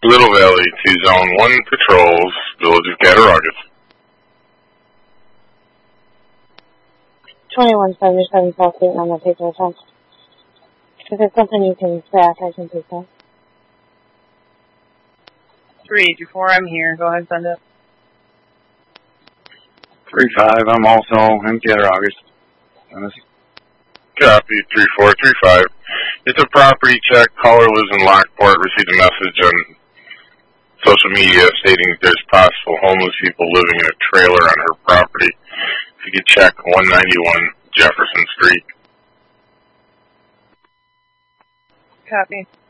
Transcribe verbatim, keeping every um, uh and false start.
Little Valley to Zone one Patrols, Village of Cattaraugus. twenty-one seventy-seven South Vietnam, I'll take your attention. If it's something you can track, I can take that. three eight four, I'm here. Go ahead and send it. three five, I'm also in Cattaraugus. Copy, three four three five. It's a property check. Caller lives in Lockport. Received a message on social media stating there's possible homeless people living in a trailer on her property. If you could check one ninety-one Jefferson Street. Copy.